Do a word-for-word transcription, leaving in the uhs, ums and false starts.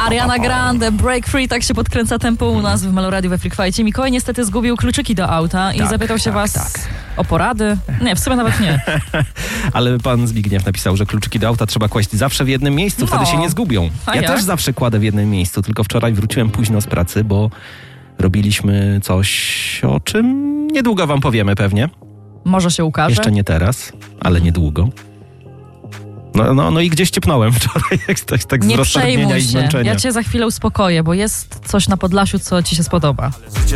Ariana Grande, Break Free, tak się podkręca tempo u nas w Meloradiu we Freakfightie. Mikołaj niestety zgubił kluczyki do auta i Tak, zapytał się tak, was tak. o porady. Nie, w sumie nawet nie. Ale pan Zbigniew napisał, że kluczyki do auta trzeba kłaść zawsze w jednym miejscu, wtedy No. się nie zgubią. A Ja jak? też zawsze kładę w jednym miejscu, tylko wczoraj wróciłem późno z pracy, bo robiliśmy coś, o czym niedługo wam powiemy pewnie. Może się ukaże. Jeszcze nie teraz, ale niedługo. No, no, no i gdzieś ciepnąłem wczoraj, jak coś tak z Nie roztargnienia przejmuj i się. zmęczenia. Ja cię za chwilę uspokoję, bo jest coś na Podlasiu, co ci się spodoba.